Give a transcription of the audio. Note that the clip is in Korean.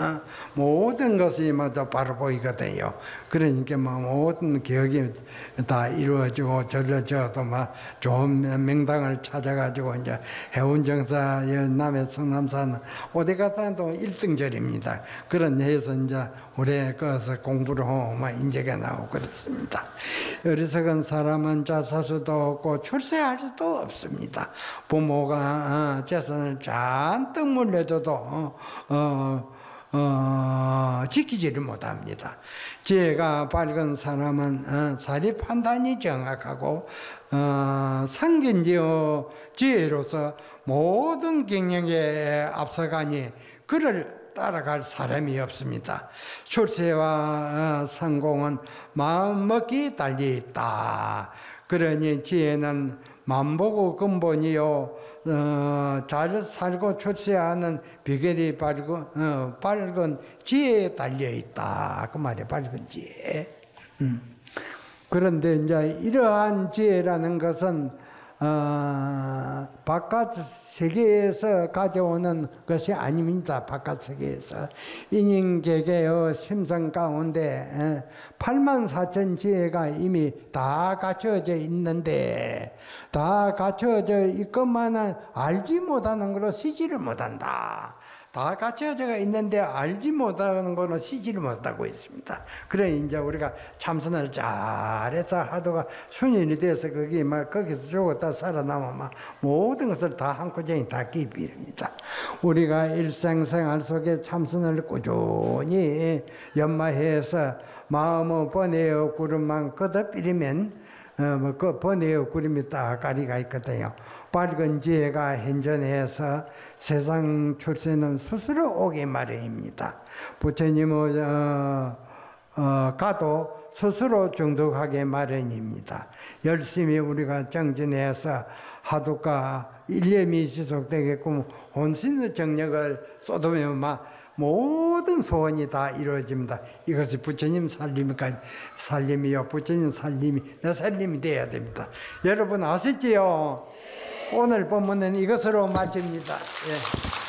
모든 것이 모두 바로 보이거든요. 그러니까 모든 개혁이 다 이루어지고 저도 좋은 명당을 찾아가지고 이제 해운정사 남해 성남사는 어디 갔다도 1등절입니다. 그런 해서 이제 우리 거기서 공부를 하고 인재가 나오고 그렇습니다. 어리석은 사람은 자사수도 없고 출세할 수도 없습니다. 부모가 재산을 잔뜩 물려줘도 지키지를 못합니다. 지혜가 밝은 사람은 사리 판단이 정확하고 상견지어 지혜로서 모든 경영에 앞서가니 그를 따라갈 사람이 없습니다. 출세와 성공은 마음먹기 달려있다. 그러니 지혜는 만보고 근본이요 잘 살고 출세하는 비결이 밝은 지혜에 달려있다. 그 말이에요. 밝은 지혜. 그런데 이제 이러한 지혜라는 것은 바깥 세계에서 가져오는 것이 아닙니다. 바깥 세계에서 인인계계의 심성 가운데 84,000 지혜가 이미 다 갖춰져 있는데 다 갖춰져 있건만은 알지 못하는 걸로 쓰지를 못한다. 다 갖춰져 있는데 알지 못하는 거는 쓰지를 못하고 있습니다. 그래 이제 우리가 참선을 잘해서 하도가 순인이 돼서 거기서 죽었다 살아남으면 모든 것을 다 한꺼번에 다 기필입니다. 우리가 일생생활 속에 참선을 꾸준히 연마해서 마음의 번뇌의 구름만 걷어버리면 그 번뇌의 구름이 딱 가리가 있거든요. 밝은 지혜가 현존해서 세상 출세는 스스로 오기 마련입니다. 부처님은 가도 스스로 정독하기 마련입니다. 열심히 우리가 정진해서 하도가 일념이 지속되게끔 혼신의 정력을 쏟으면 모든 소원이 다 이루어집니다. 이것이 부처님 살림이요. 부처님 살림이 내 살림이 되어야 됩니다. 여러분 아시지요? 오늘 본문은 이것으로 마칩니다. 예.